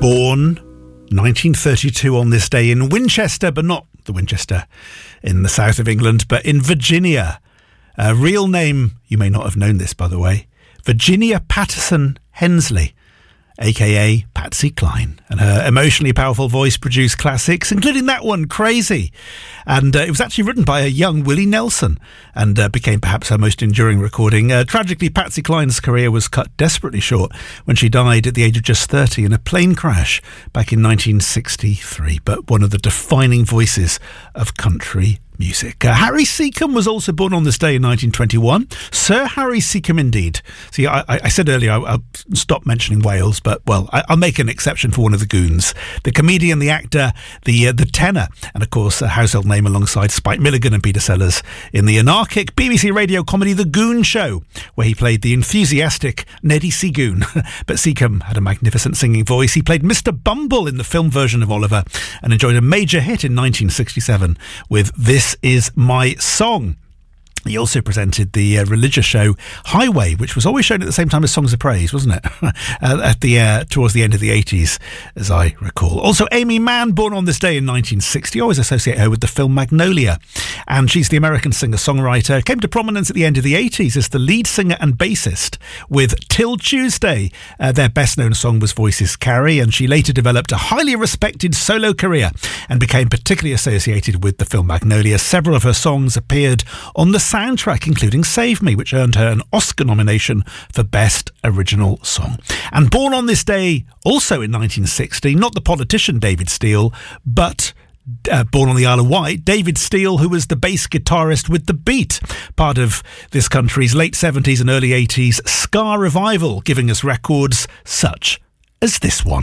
Born 1932 on this day in Winchester, but not the Winchester in the south of England, but in Virginia. Real name, you may not have known this, by the way, Virginia Patterson Hensley, a.k.a. Patsy Cline. And her emotionally powerful voice produced classics, including that one, Crazy. And it was actually written by a young Willie Nelson and became perhaps her most enduring recording. Tragically, Patsy Cline's career was cut desperately short when she died at the age of just 30 in a plane crash back in 1963. But one of the defining voices of country music. Harry Seacombe was also born on this day in 1921. Sir Harry Seacombe, indeed. See, I said earlier I'll stop mentioning Wales, but, well, I'll make an exception for one of the goons. The comedian, the actor, the tenor, and, of course, a household name alongside Spike Milligan and Peter Sellers in the anarchic BBC radio comedy The Goon Show, where he played the enthusiastic Neddy Seagoon. But Seacombe had a magnificent singing voice. He played Mr. Bumble in the film version of Oliver and enjoyed a major hit in 1967 with This Is My Song. He also presented the religious show Highway, which was always shown at the same time as Songs of Praise, wasn't it? Towards the end of the 80s, as I recall. Also, Amy Mann, born on this day in 1960. I always associate her with the film Magnolia. And she's the American singer-songwriter. Came to prominence at the end of the 80s as the lead singer and bassist with Till Tuesday. Their best-known song was Voices Carry, and she later developed a highly respected solo career and became particularly associated with the film Magnolia. Several of her songs appeared on the soundtrack, including Save Me, which earned her an Oscar nomination for Best Original Song. And born on this day, also in 1960, not the politician David Steele, but born on the Isle of Wight, David Steele, who was the bass guitarist with The Beat, part of this country's late 70s and early 80s ska revival, giving us records such as this one.